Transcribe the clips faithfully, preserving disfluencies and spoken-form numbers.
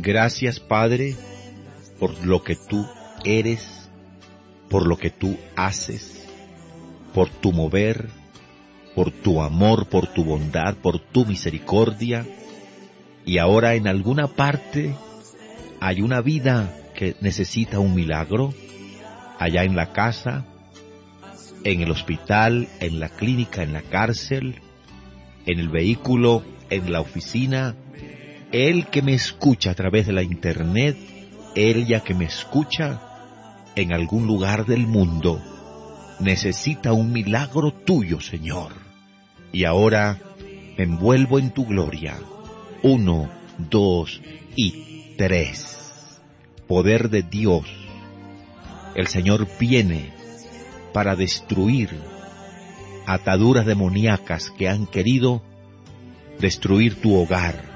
Gracias, Padre, por lo que tú eres, por lo que tú haces, por tu mover, por tu amor, por tu bondad, por tu misericordia. Y ahora en alguna parte hay una vida que necesita un milagro, allá en la casa, en el hospital, en la clínica, en la cárcel, en el vehículo, en la oficina. El que me escucha a través de la internet, ella que me escucha en algún lugar del mundo, necesita un milagro tuyo, Señor. Y ahora me envuelvo en tu gloria. Uno, dos y tres. Poder de Dios. El Señor viene para destruir ataduras demoníacas que han querido destruir tu hogar.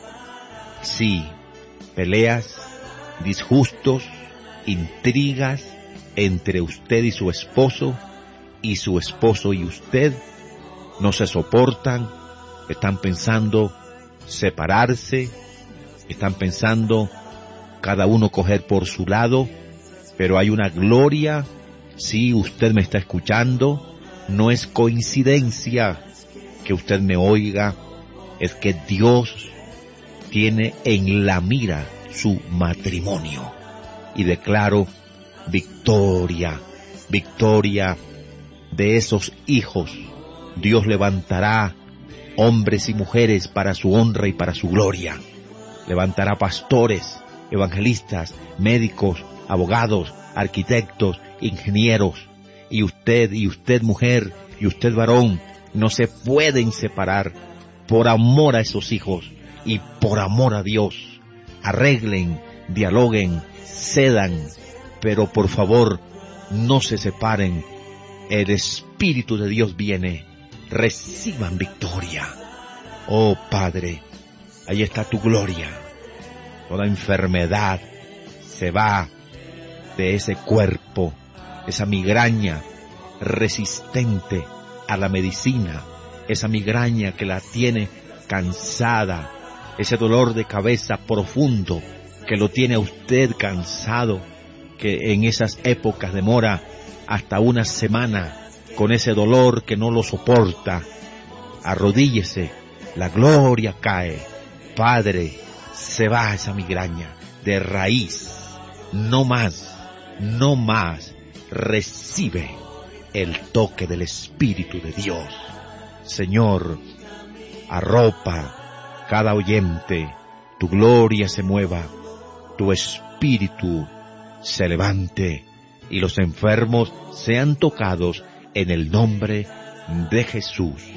Sí, peleas, disgustos, intrigas entre usted y su esposo, y su esposo y usted no se soportan, están pensando separarse, están pensando cada uno coger por su lado, pero hay una gloria. Sí, usted me está escuchando, no es coincidencia que usted me oiga, es que Dios tiene en la mira su matrimonio. Y declaro victoria, victoria de esos hijos. Dios levantará hombres y mujeres para su honra y para su gloria. Levantará pastores, evangelistas, médicos, abogados, arquitectos, ingenieros. Y usted, y usted mujer, y usted varón, no se pueden separar por amor a esos hijos y por amor a Dios. Arreglen, dialoguen, cedan, pero por favor no se separen. El Espíritu de Dios viene. Reciban victoria. Oh Padre, ahí está tu gloria. Toda enfermedad se va de ese cuerpo, esa migraña resistente a la medicina, esa migraña que la tiene cansada, ese dolor de cabeza profundo que lo tiene a usted cansado, que en esas épocas demora hasta una semana con ese dolor que no lo soporta. Arrodíllese, la gloria cae. Padre, se va esa migraña de raíz, no más, no más. Recibe el toque del Espíritu de Dios. Señor, arropa cada oyente, tu gloria se mueva, tu Espíritu se levante y los enfermos sean tocados en el nombre de Jesús.